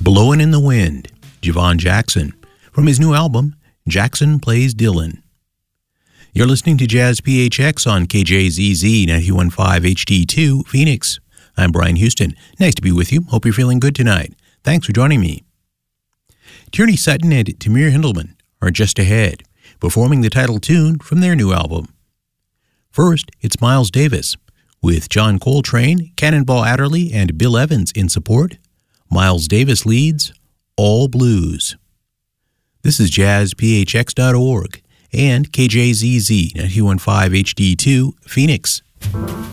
Blowin' in the Wind, Javon Jackson, from his new album, Jackson Plays Dylan. You're listening to Jazz PHX on KJZZ 91.5 HD2, Phoenix. I'm Brian Houston. Nice to be with you. Hope you're feeling good tonight. Thanks for joining me. Tierney Sutton and Tamir Hindleman are just ahead, performing the title tune from their new album. First, it's Miles Davis, with John Coltrane, Cannonball Adderley, and Bill Evans in support. Miles Davis leads All Blues. This is jazzphx.org and KJZZ 91.5 HD2, Phoenix.